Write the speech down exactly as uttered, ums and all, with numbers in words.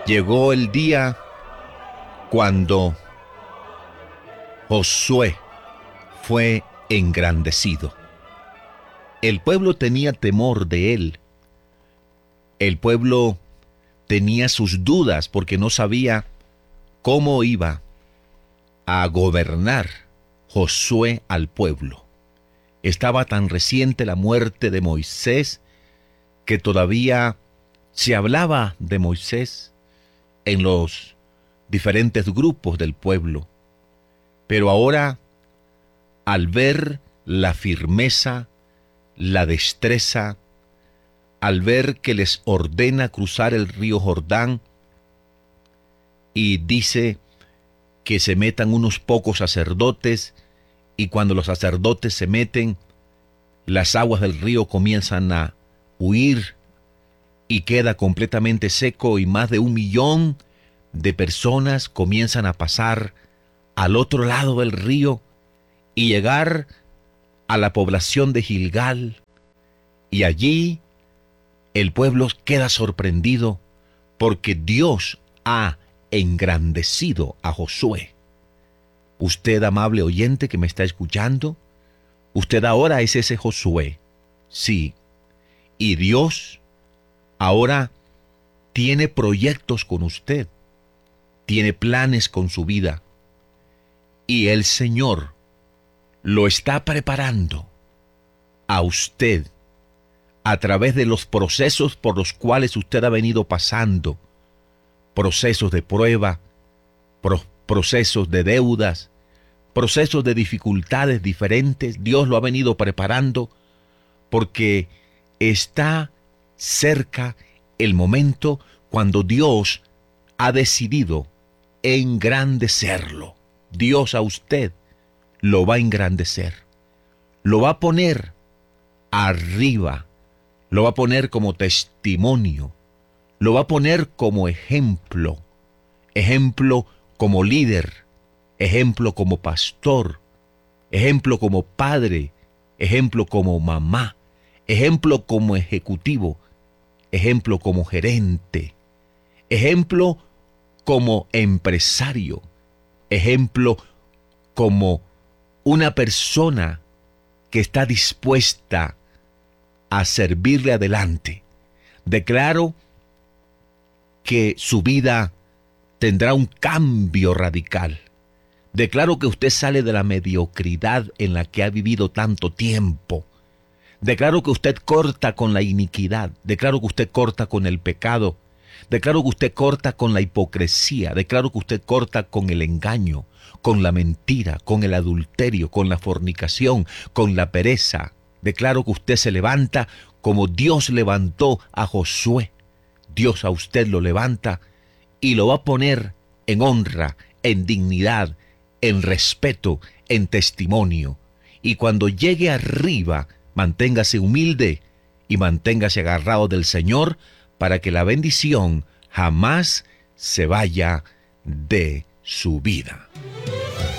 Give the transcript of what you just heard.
Llegó el día cuando Josué fue engrandecido. El pueblo tenía temor de él. El pueblo tenía sus dudas porque no sabía cómo iba a gobernar Josué al pueblo. Estaba tan reciente la muerte de Moisés que todavía se hablaba de Moisés en los diferentes grupos del pueblo. Pero ahora, al ver la firmeza, la destreza, al ver que les ordena cruzar el río Jordán y dice que se metan unos pocos sacerdotes, y cuando los sacerdotes se meten, las aguas del río comienzan a huir y queda completamente seco, y más de un millón de personas comienzan a pasar al otro lado del río y llegar a la población de Gilgal, y allí el pueblo queda sorprendido porque Dios ha engrandecido a Josué. Usted, amable oyente que me está escuchando, usted ahora es ese Josué, sí, y Dios ahora tiene proyectos con usted, tiene planes con su vida, y el Señor lo está preparando a usted a través de los procesos por los cuales usted ha venido pasando, procesos de prueba, pro- procesos de deudas, procesos de dificultades diferentes. Dios lo ha venido preparando porque está cerca el momento cuando Dios ha decidido engrandecerlo. Dios a usted lo va a engrandecer, lo va a poner arriba, lo va a poner como testimonio, lo va a poner como ejemplo, ejemplo como líder, ejemplo como pastor, ejemplo como padre, ejemplo como mamá, ejemplo como ejecutivo, ejemplo como gerente, ejemplo como empresario, ejemplo como una persona que está dispuesta a servirle adelante. Declaro que su vida tendrá un cambio radical. Declaro que usted sale de la mediocridad en la que ha vivido tanto tiempo. Declaro que usted corta con la iniquidad. Declaro que usted corta con el pecado. Declaro que usted corta con la hipocresía. Declaro que usted corta con el engaño, con la mentira, con el adulterio, con la fornicación, con la pereza. Declaro que usted se levanta como Dios levantó a Josué. Dios a usted lo levanta y lo va a poner en honra, en dignidad, en respeto, en testimonio. Y cuando llegue arriba, manténgase humilde y manténgase agarrado del Señor para que la bendición jamás se vaya de su vida.